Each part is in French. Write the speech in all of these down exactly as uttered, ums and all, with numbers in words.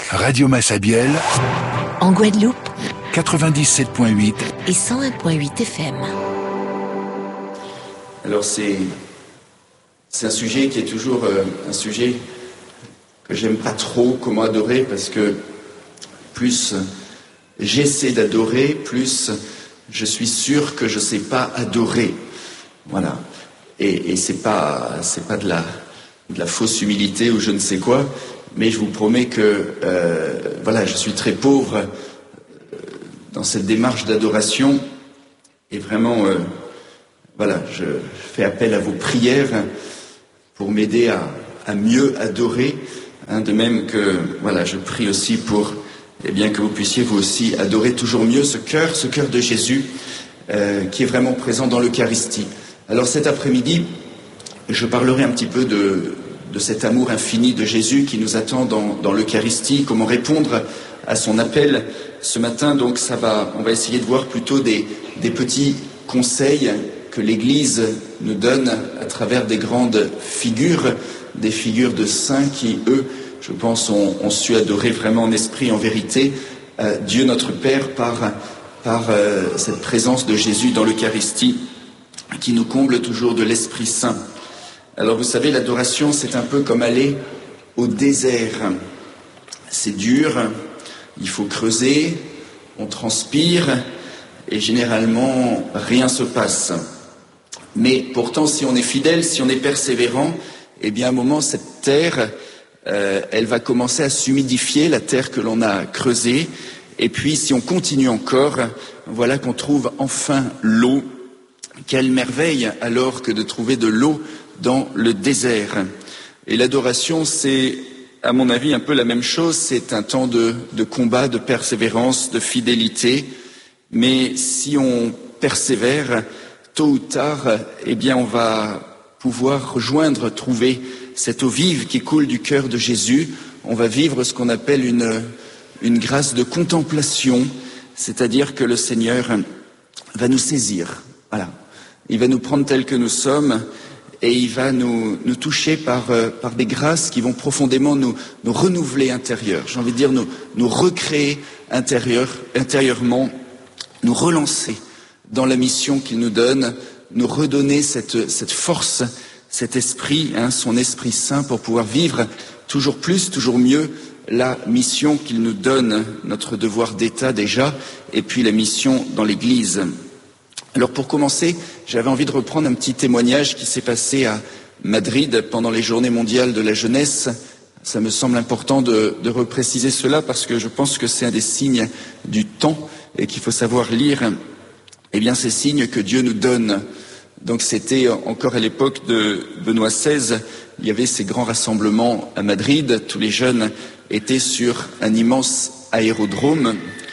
Radio Massabielle, en Guadeloupe, quatre-vingt-dix-sept point huit et cent un point huit F M. Alors c'est, c'est un sujet qui est toujours euh, un sujet que j'aime pas trop, comment adorer, parce que plus j'essaie d'adorer, plus je suis sûr que je sais pas adorer. Voilà. Et, et c'est pas, c'est pas de la, de la fausse humilité ou je ne sais quoi, mais je vous promets que, euh, voilà, je suis très pauvre euh, dans cette démarche d'adoration et vraiment, euh, voilà, je fais appel à vos prières pour m'aider à, à mieux adorer, hein, de même que, voilà, je prie aussi pour, eh bien, que vous puissiez vous aussi adorer toujours mieux ce cœur, ce cœur de Jésus, euh, qui est vraiment présent dans l'Eucharistie. Alors cet après-midi, je parlerai un petit peu de, de cet amour infini de Jésus qui nous attend dans, dans l'Eucharistie, comment répondre à son appel ce matin. Donc ça va, on va essayer de voir plutôt des, des petits conseils que l'Église nous donne à travers des grandes figures, des figures de saints qui, eux, je pense, ont, ont su adorer vraiment en esprit, en vérité, euh, Dieu notre Père par, par euh, cette présence de Jésus dans l'Eucharistie, qui nous comble toujours de l'Esprit Saint. Alors vous savez, l'adoration, c'est un peu comme aller au désert. C'est dur, il faut creuser, on transpire, et généralement, rien se passe. Mais pourtant, si on est fidèle, si on est persévérant, eh bien à un moment, cette terre, euh, elle va commencer à s'humidifier, la terre que l'on a creusée, et puis si on continue encore, voilà qu'on trouve enfin l'eau. Quelle merveille alors que de trouver de l'eau dans le désert. Et l'adoration, c'est, à mon avis, un peu la même chose. C'est un temps de, de combat, de persévérance, de fidélité. Mais si on persévère, tôt ou tard, eh bien, on va pouvoir rejoindre, trouver cette eau vive qui coule du cœur de Jésus. On va vivre ce qu'on appelle une, une grâce de contemplation, c'est-à-dire que le Seigneur va nous saisir. Voilà. Il va nous prendre tels que nous sommes et il va nous, nous toucher par, euh, par des grâces qui vont profondément nous, nous renouveler intérieur. J'ai envie de dire nous, nous recréer intérieur, intérieurement, nous relancer dans la mission qu'il nous donne, nous redonner cette, cette force, cet esprit, hein, son Esprit Saint pour pouvoir vivre toujours plus, toujours mieux la mission qu'il nous donne, notre devoir d'État déjà, et puis la mission dans l'Église. Alors pour commencer, j'avais envie de reprendre un petit témoignage qui s'est passé à Madrid pendant les Journées mondiales de la jeunesse. Ça me semble important de, de repréciser cela parce que je pense que c'est un des signes du temps et qu'il faut savoir lire, eh bien, ces signes que Dieu nous donne. Donc c'était encore à l'époque de Benoît seize, il y avait ces grands rassemblements à Madrid, tous les jeunes étaient sur un immense aérodrome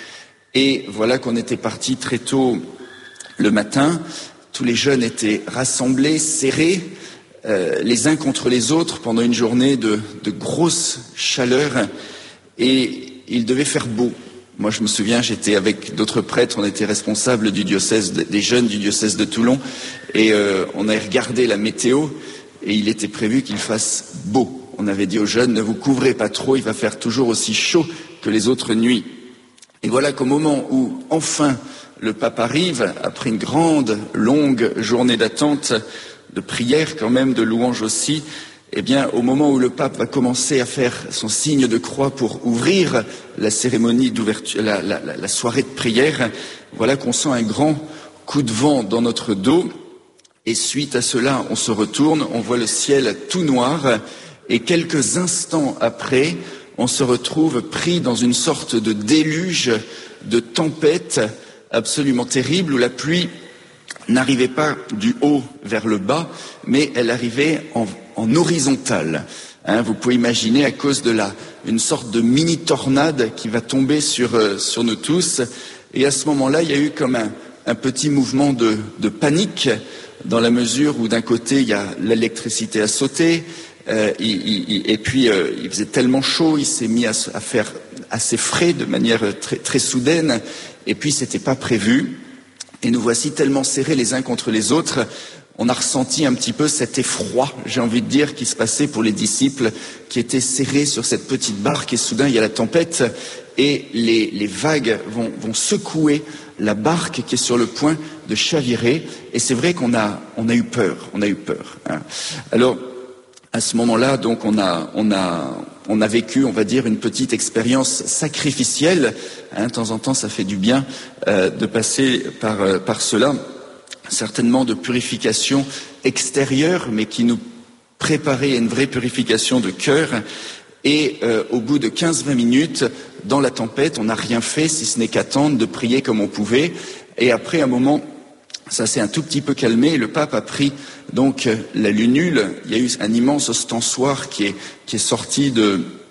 et voilà qu'on était partis très tôt le matin, tous les jeunes étaient rassemblés, serrés, euh, les uns contre les autres pendant une journée de, de grosse chaleur et il devait faire beau. Moi, je me souviens, j'étais avec d'autres prêtres, on était responsables du diocèse, des jeunes du diocèse de Toulon et euh, on a regardé la météo et il était prévu qu'il fasse beau. On avait dit aux jeunes, ne vous couvrez pas trop, il va faire toujours aussi chaud que les autres nuits. Et voilà qu'au moment où, enfin, le pape arrive, après une grande, longue journée d'attente, de prière quand même, de louange aussi, eh bien, au moment où le pape va commencer à faire son signe de croix pour ouvrir la cérémonie d'ouverture, la, la, la soirée de prière, voilà qu'on sent un grand coup de vent dans notre dos. Et suite à cela, on se retourne, on voit le ciel tout noir, et quelques instants après, on se retrouve pris dans une sorte de déluge, de tempête absolument terrible, où la pluie n'arrivait pas du haut vers le bas, mais elle arrivait en, en horizontale. Hein, vous pouvez imaginer à cause de la, une sorte de mini-tornade qui va tomber sur, euh, sur nous tous. Et à ce moment-là, il y a eu comme un, un petit mouvement de, de panique, dans la mesure où d'un côté, il y a l'électricité à sauter, euh, il, il, et puis euh, il faisait tellement chaud, il s'est mis à, à faire assez frais de manière très, très soudaine, et puis c'était pas prévu. Et nous voici tellement serrés les uns contre les autres, on a ressenti un petit peu cet effroi, j'ai envie de dire, qui se passait pour les disciples qui étaient serrés sur cette petite barque et soudain il y a la tempête et les, les vagues vont, vont secouer la barque qui est sur le point de chavirer. Et c'est vrai qu'on a, on a eu peur, on a eu peur. Hein. Alors, à ce moment-là, donc, on a, on a, on a vécu, on va dire, une petite expérience sacrificielle. Hein, de temps en temps, ça fait du bien euh, de passer par, euh, par cela. Certainement de purification extérieure, mais qui nous préparait à une vraie purification de cœur. Et euh, au bout de quinze vingt minutes, dans la tempête, on n'a rien fait, si ce n'est qu'attendre, de prier comme on pouvait. Et après un moment, ça s'est un tout petit peu calmé. Le pape a pris donc la lunule. Il y a eu un immense ostensoir qui est, qui est sorti de,